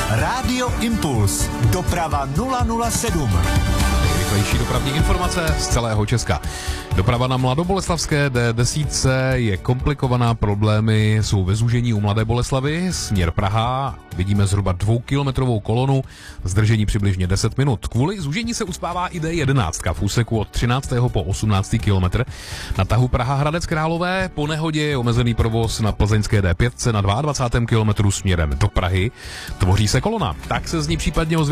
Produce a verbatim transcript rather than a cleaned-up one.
Rádio Impuls. Doprava nula nula sedm. Nejrychlejší dopravní informace z celého Česka. Doprava na Mladoboleslavské D deset je komplikovaná, problémy jsou ve zúžení u Mladé Boleslavi, směr Praha, vidíme zhruba dvoukilometrovou kolonu, zdržení přibližně deset minut. Kvůli zúžení se uspává i D jedenáct v úseku od třináctého po osmnáctý kilometr. Na tahu Praha Hradec Králové po nehodě je omezený provoz na plzeňské D pět na dvacátém druhém kilometru směrem do Prahy. Tvoří se kolona, tak se z ní případně ozvěte